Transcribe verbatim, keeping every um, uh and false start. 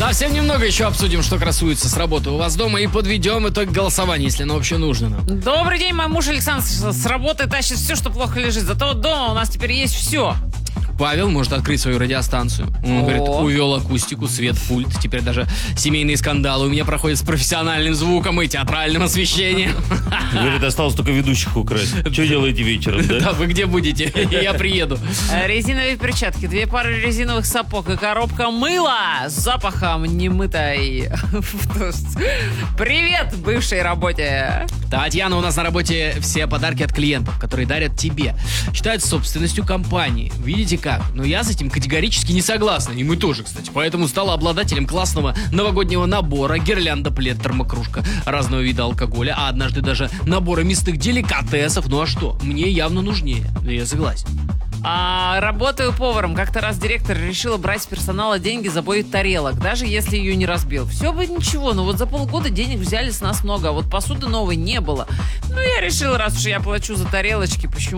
Совсем немного еще обсудим, что красуется с работы у вас дома, и подведем итог голосования, если оно вообще нужно нам. Добрый день, мой муж Александр с работы тащит все, что плохо лежит. Зато вот дома у нас теперь есть все. Павел может открыть свою радиостанцию. Он, О. говорит, увел акустику, свет, пульт. Теперь даже семейные скандалы у меня проходят с профессиональным звуком и театральным освещением. Говорит, осталось только ведущих украсть. Что делаете вечером, да? Да, вы где будете? Я приеду. Резиновые перчатки, две пары резиновых сапог и коробка мыла с запахом немытой. Привет, бывшей работе. Татьяна, у нас на работе все подарки от клиентов, которые дарят тебе, считают собственностью компании. Видите как? Но я с этим категорически не согласна. И мы тоже, кстати. Поэтому стала обладателем классного новогоднего набора: гирлянда, плед, термокружка, разного вида алкоголя, а однажды даже набора мясных деликатесов. Ну а что? Мне явно нужнее. Я согласен. А, работаю поваром. Как-то раз директор решила брать с персонала деньги за бой тарелок, даже если ее не разбил. Все бы ничего, но вот за полгода денег взяли с нас много, а вот посуды новой не было. Ну, я решил, раз уж я плачу за тарелочки, почему